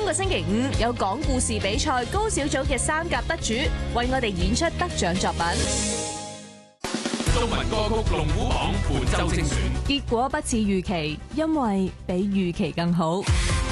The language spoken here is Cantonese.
個星期五有講故事比賽高小組嘅3甲得主為我哋演出得獎作品。 中文歌曲龍虎榜本周精選， 結果不似預期，因為比預期更好。